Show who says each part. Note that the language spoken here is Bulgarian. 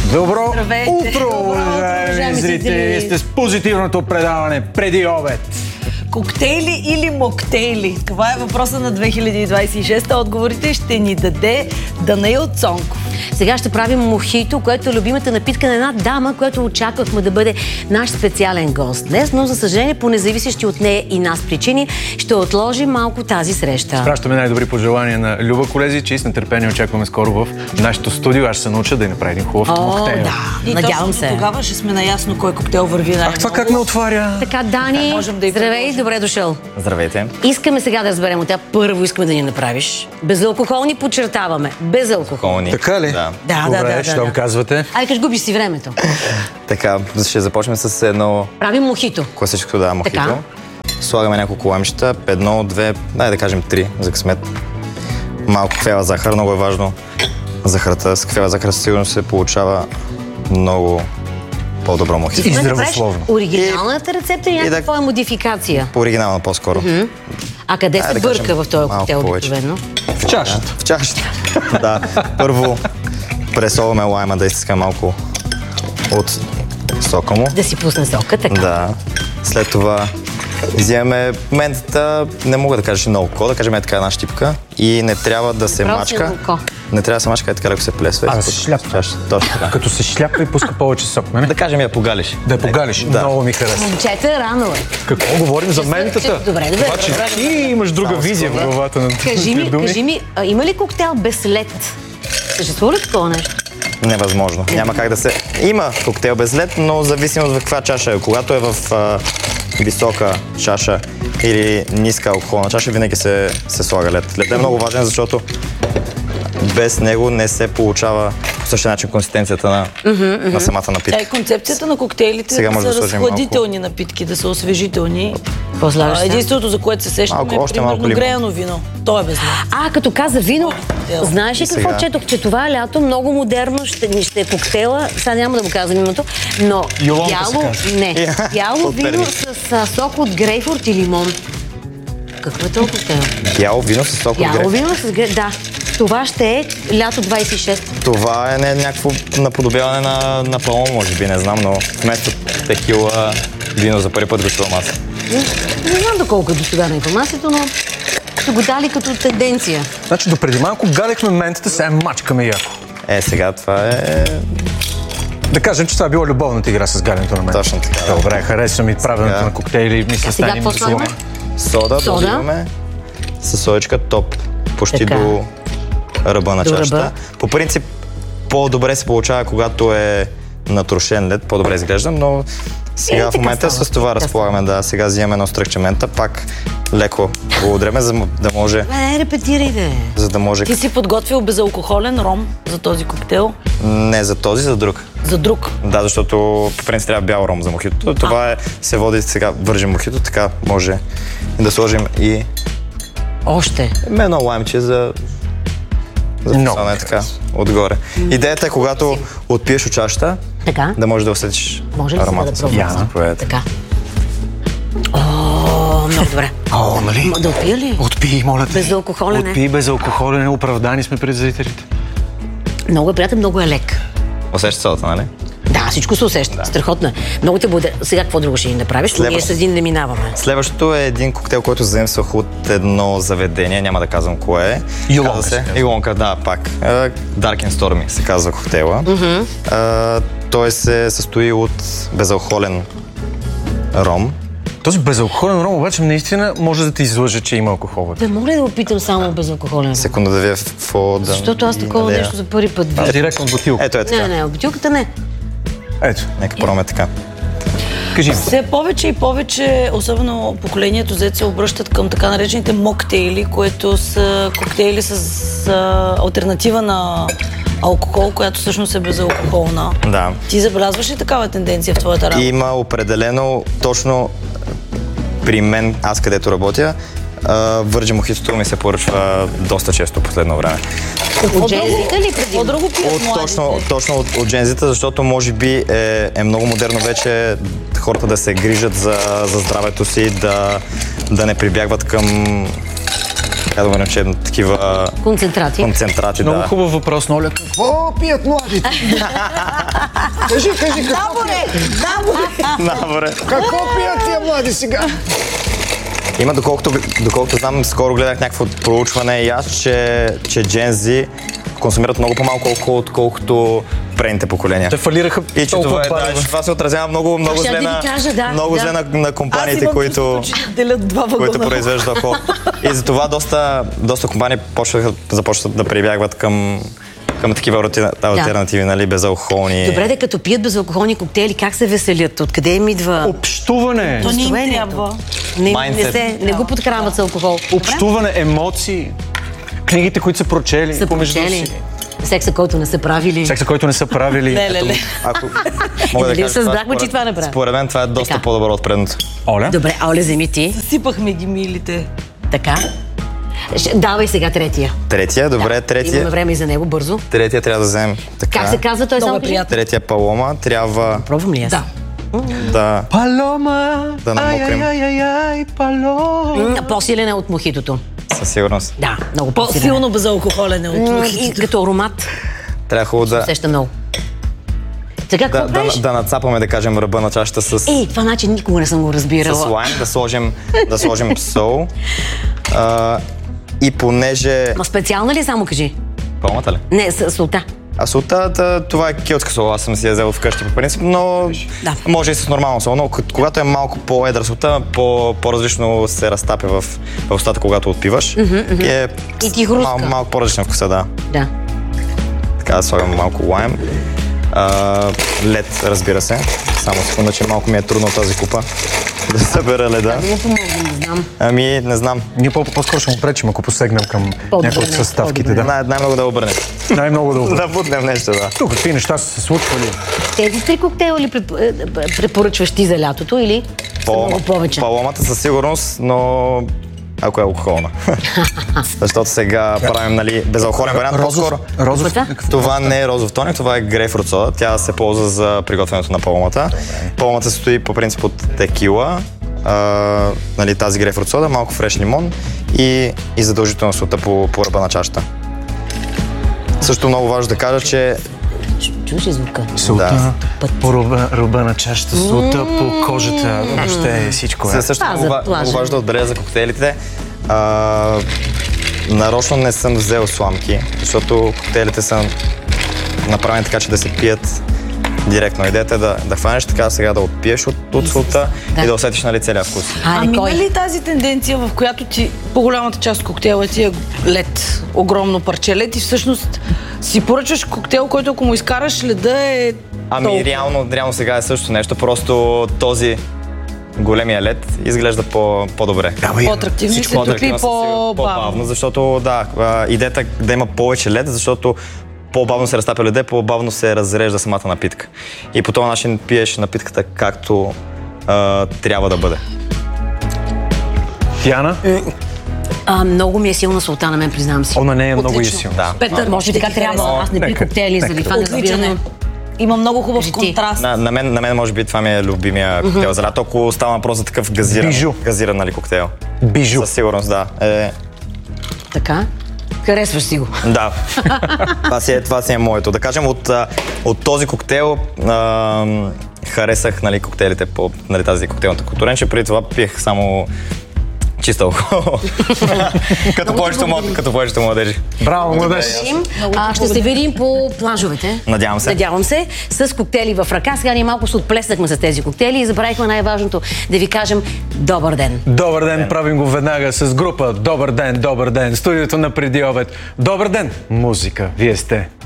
Speaker 1: Добро
Speaker 2: Здравейте.
Speaker 1: утро, уважаеми зрители! Сте с позитивното предаване преди обед.
Speaker 2: Коктейли или моктейли? Това е въпроса на 2026. Отговорите ще ни даде Данаил Цонков.
Speaker 3: Сега ще правим мохито, което е любимата напитка на една дама, която очаквахме да бъде наш специален гост днес, но за съжаление по независещи от нея и нас причини ще отложим малко тази среща.
Speaker 1: Пращаме най-добри пожелания на Люба Колезич и с нетърпение очакваме скоро в нашето студио. Аз ще се науча да ни направи един хубав моктейл.
Speaker 3: Да, надявам се.
Speaker 2: Тогава ще сме наясно кой коктейл върви най-много.
Speaker 1: Това как ме отваря?
Speaker 3: Така, Дани, здравей, добре дошъл.
Speaker 4: Здравейте.
Speaker 3: Искаме сега да разберем от теб. Първо искаме да ни направиш. Безалкохолни подчертаваме. Безалкохолни.
Speaker 1: Така ли?
Speaker 4: Да.
Speaker 1: Добре, щом казвате.
Speaker 3: Айде, кажеш, губиш си времето.
Speaker 4: Така, ще започнем с едно
Speaker 3: Правим мохито.
Speaker 4: класическо мохито.
Speaker 3: Така.
Speaker 4: Слагаме няколко ламчета, едно, две, да кажем 3 за късмет. Малко кафява захар, много е важно захарта. С кафява захар сигурно се получава много по-добро мохито.
Speaker 1: И здравословно.
Speaker 3: Оригиналната рецепта или някаква е модификация?
Speaker 4: По оригинална по-скоро.
Speaker 3: А къде се
Speaker 4: да
Speaker 3: бърка
Speaker 4: кажем
Speaker 3: в този
Speaker 4: малко
Speaker 3: коктейл
Speaker 4: повече.
Speaker 3: обикновено?
Speaker 1: В чашата.
Speaker 4: В чашата. Да. Първо пресоваме лайма да изтиска малко от сока му.
Speaker 3: Да си пусне сока, така.
Speaker 4: Да. След това вземаме ментата, не мога да кажа много, да кажем така една щипка и не трябва да се
Speaker 3: Просто
Speaker 4: мачка.
Speaker 3: мълко.
Speaker 4: Не трябва да се мачка, така леко се плесва.
Speaker 1: Да се шляпва.
Speaker 4: Точно така.
Speaker 1: Като се шляпва и пуска повече сок, не?
Speaker 4: Да кажем я погалиш.
Speaker 1: Да я погалиш.
Speaker 4: Да.
Speaker 1: Много ми харесва.
Speaker 3: Момчета, рано е.
Speaker 1: Какво говорим за ментата?
Speaker 3: Добре.
Speaker 1: Това, че ти имаш друга визия в главата на
Speaker 3: Кажи ми, има ли коктейл без лед? Съществува ли такова нещо?
Speaker 4: Невъзможно. Няма как да се... Има коктейл без лед, но зависимо от каква чаша е. Когато е в висока чаша или ниска алкохолна чаша, винаги се слага лед. Лед е много важен, защото без него не се получава по същия начин консистенцията на самата напитка.
Speaker 2: Концепцията на коктейлите
Speaker 4: Сега
Speaker 2: да
Speaker 4: може
Speaker 2: са
Speaker 4: да сложим
Speaker 2: разхладителни напитки, да са освежителни.
Speaker 3: По-слагаш
Speaker 2: Единственото, за което се сещаме,
Speaker 4: Малко,
Speaker 2: е
Speaker 4: още малко
Speaker 2: примерно
Speaker 4: лимон.
Speaker 2: греяно вино. То е без лед.
Speaker 3: Като каза вино, знаеш ли какво
Speaker 4: Сега.
Speaker 3: четох, че това лято много модерно ще е коктейла, сега няма да му казвам името, но
Speaker 1: Йолонка се
Speaker 3: бяло,
Speaker 1: казва.
Speaker 3: не, бяло
Speaker 4: От
Speaker 3: вино
Speaker 4: Перник.
Speaker 3: с сок от грейпфрут и лимон. Какво е този коктейл?
Speaker 4: Бяло вино с сок от
Speaker 3: Бяло
Speaker 4: грейпфрут.
Speaker 3: вино с грейпфрут, да. Това ще е лято 26.
Speaker 4: Това е някакво наподобяване на палмо, може би, не знам, но вместо текила вино за първи път го чувам аз.
Speaker 3: Не знам доколко е до сега на информацията, но ще го дали като тенденция.
Speaker 1: Значи допреди малко галехме ментата, сега мачкаме яко.
Speaker 4: Сега това е...
Speaker 1: Да кажем, че това е била любовната игра с галенето на ментата.
Speaker 4: Точно така, да.
Speaker 1: Добре, харесвам и правенето
Speaker 4: Сега.
Speaker 1: на коктейли. Мисля,
Speaker 3: Сега
Speaker 1: стане
Speaker 3: какво слагаме?
Speaker 4: Сода доливаме с соечка топ, почти
Speaker 3: Така.
Speaker 4: до ръба на
Speaker 3: До
Speaker 4: чашата.
Speaker 3: ръба.
Speaker 4: По принцип, по-добре се получава, когато е натрошен лед, по-добре изглежда, но сега в
Speaker 3: така
Speaker 4: момента
Speaker 3: става.
Speaker 4: с това
Speaker 3: Така
Speaker 4: разполагаме. Да, сега взимаме едно стръкче мента, пак леко го удреме, за да може...
Speaker 3: Репетирай, бе.
Speaker 4: За да може...
Speaker 2: Ти си подготвил безалкохолен ром за този коктейл?
Speaker 4: Не за този, за друг.
Speaker 2: За друг?
Speaker 4: Да, защото по принцип трябва бял ром за мохито. Това се води сега, вържим мохито, така може да сложим и
Speaker 3: Още.
Speaker 4: едно лаймче за писане така отгоре. Идеята е, когато отпиеш от чашата,
Speaker 3: Така.
Speaker 4: да можеш да усетиш
Speaker 3: Може ли сега
Speaker 4: аромата.
Speaker 3: да пробвам?
Speaker 4: Заповядайте.
Speaker 3: Така. Много добре.
Speaker 1: О, нали?
Speaker 3: Да отпия ли?
Speaker 1: Отпий, моля те.
Speaker 3: Безалкохолен е.
Speaker 1: Отпий безалкохолен, оправдани сме пред зрителите.
Speaker 3: Много е приятен, много е лек.
Speaker 4: Усещаш солата, нали?
Speaker 3: Да, всичко се усеща. Страхотно е. Много те благодаря. Сега какво друго ще ни направиш? Ние с един не минаваме.
Speaker 4: Следващото е един коктейл, който заимствах от едно заведение, няма да казвам кое е.
Speaker 1: Йолонка
Speaker 4: Казва
Speaker 1: се казва.
Speaker 4: Йолонка, да, пак. Dark and Stormy се казва коктейла. Той се състои от безалкохолен ром.
Speaker 1: Този безалкохолен ром обаче наистина може да те излъже, че има алкохол вътре.
Speaker 3: Да, мога ли да опитам само безалкохолен?
Speaker 4: Секунда да вие в какво да...
Speaker 3: Защото аз такова
Speaker 4: налея.
Speaker 3: нещо за първи път виждам.
Speaker 1: Директно от бутилка.
Speaker 4: Ето е така.
Speaker 3: Не, от бутилката не.
Speaker 1: Ето,
Speaker 4: Нека пробваме така.
Speaker 1: кажи ми.
Speaker 2: Все повече и повече, особено поколението Z, се обръщат към така наречените моктейли, които са коктейли с алтернатива на алкохол, която всъщност е безалкохолна.
Speaker 4: Да.
Speaker 2: Ти забелязваш ли такава тенденция в твоята работа?
Speaker 4: Има определено, точно при мен, аз където работя, Върджи мохитото ми се поръчва доста често последно време.
Speaker 3: От джензите ли преди?
Speaker 2: Какво друго пият младите?
Speaker 4: Точно от джензите, защото може би е много модерно вече хората да се грижат за здравето си, да не прибягват към така да че такива
Speaker 3: Концентрати.
Speaker 1: Много
Speaker 4: да.
Speaker 1: хубав въпрос, Ноля. Какво пият младите? Кажи, какво пият?
Speaker 4: Наборе.
Speaker 1: Какво пият тия млади сега?
Speaker 4: Има, доколкото знам, скоро гледах някакво проучване и аз, че Gen Z консумират много по-малко алкохол, отколкото предните поколения.
Speaker 1: Те фалираха
Speaker 4: И че
Speaker 1: толкова
Speaker 4: това се отразява много зле на компаниите, които произвеждат алкохол. И затова доста компании започват да прибягват към такива алтернативи, нали, безалкохолни.
Speaker 3: Добре, като пият безалкохолни коктейли, как се веселят? Откъде им идва?
Speaker 1: Общуване.
Speaker 2: То не им трябва.
Speaker 3: Не го подхранват с алкохол.
Speaker 1: Общуване, емоции. Книгите, които са прочели.
Speaker 3: Секса, който не са правили.
Speaker 1: Секса, който не са правили.
Speaker 2: Леле.
Speaker 4: Ако мога да кажа,
Speaker 3: създахме, че това направи.
Speaker 4: Според мен това е доста по-добро от предното.
Speaker 1: Оля?
Speaker 3: Добре, Оля, вземи ти.
Speaker 2: Сипахме ги милите.
Speaker 3: Така. Давай сега третия.
Speaker 4: Третия, добре, третия.
Speaker 3: Имаме време и за него, бързо.
Speaker 4: Третия трябва да вземем така.
Speaker 3: Как се казва той?
Speaker 2: Много
Speaker 3: Само
Speaker 2: е приятно.
Speaker 4: Третия Палома трябва
Speaker 3: Пробвам ли аз?
Speaker 2: Да.
Speaker 1: Палома.
Speaker 4: Да намокрим.
Speaker 3: По-силен е от мохитото.
Speaker 4: Със сигурност.
Speaker 3: Да, много по-силен.
Speaker 2: По-силно безалкохолен е от
Speaker 3: И
Speaker 2: мохито.
Speaker 3: като аромат
Speaker 4: Трябва хубаво
Speaker 3: сеща много. Сега какво правиш?
Speaker 4: да нацапаме, да кажем, ръба на чашата с
Speaker 3: Това начин никога не съм го разбирала.
Speaker 4: лайм, да сложим сол. И понеже...
Speaker 3: Ма специална ли само кажи?
Speaker 4: Палмата ли?
Speaker 3: Не, солта.
Speaker 4: А солта, това е килтска сол, аз съм си я взел вкъщи по принцип, но
Speaker 3: Да.
Speaker 4: може и с нормално сол, но когато е малко по-едра солта, по-различно се разтапя в устата, когато отпиваш.
Speaker 3: И ти хруска.
Speaker 4: Малко по-различен вкуса, да.
Speaker 3: Да.
Speaker 4: Така да слагам малко лайм. Лед, разбира се. Само секунда, че малко ми е трудно тази купа да събера леда.
Speaker 3: Да ми помогна, не знам.
Speaker 4: Не знам.
Speaker 1: Ние по-скоро ще му пречим, ако посегнем към някои от съставките. Да.
Speaker 4: Най-много да обърнем.
Speaker 1: Най-много да обърнем.
Speaker 4: Да бутнем нещо, да.
Speaker 1: Тук какви неща са се случвали?
Speaker 3: Тези 3 коктейла ли препоръчваш ти за лятото или много повече?
Speaker 4: Паломата със сигурност, но ако е алкохолна. Защото сега правим, нали, безалкохолен вариант. По-скоро.
Speaker 1: Розов?
Speaker 4: Това не е розов тоник, това е грейпфрут сода. Тя се ползва за приготвянето на паломата. Паломата се стои по принцип от текила, нали, тази грейпфрут сода, малко фреш лимон и задължително солта по ръба на чашата. Също много важно да кажа, че
Speaker 3: Чуваш ли звука?
Speaker 1: Солта по ръба на чашата, солта по кожата, въобще всичко е.
Speaker 4: Също много важно да отбележа за коктейлите. Нарочно не съм взел сламки, защото коктейлите са направени така, че да се пият директно. Идеята е да хванеш така, сега да отпиеш от солта и да усетиш, нали, целия вкус.
Speaker 2: Има ли тази тенденция, в която ти по-голямата част от коктейла ти е лед, огромно парче лед и всъщност си поръчваш коктейл, който ако му изкараш леда е
Speaker 4: Реално сега е също нещо, просто този големия лед изглежда по-добре.
Speaker 2: по-атрактивно и се топли по-бавно.
Speaker 4: Защото идеята е да има повече лед, защото по-бавно се разтапя леда, по-бавно се разрежда самата напитка. И по този начин пиеш напитката както трябва да бъде.
Speaker 1: Диана?
Speaker 3: Много ми е силна солта на мен, признавам си.
Speaker 1: Она не е много и силна.
Speaker 4: Да.
Speaker 3: Петър, може би така трябва. Аз не пия коктейли, заради това не разбирам.
Speaker 2: Има много хубав контраст.
Speaker 4: На мен може би това ми е любимия коктейл за лято, ако става въпрос за такъв газиран, нали, коктейл.
Speaker 1: Бижу.
Speaker 4: Със сигурност, да.
Speaker 3: Така? Харесваш си го.
Speaker 4: Да. Това си е моето. Да кажем, от този коктейл харесах, нали, коктейлите по, нали, тази коктейлната култура, че преди това пиех само чист алкохол. като повечето младежи.
Speaker 1: Браво, младеж!
Speaker 3: Ще се видим по плажовете.
Speaker 4: Надявам се.
Speaker 3: С коктейли в ръка. Сега ние малко се отплеснахме с тези коктейли и забравихме най-важното да ви кажем добър ден.
Speaker 1: Добър ден, правим го веднага с група. Добър ден, студиото на Преди обед. Добър ден, музика, вие сте.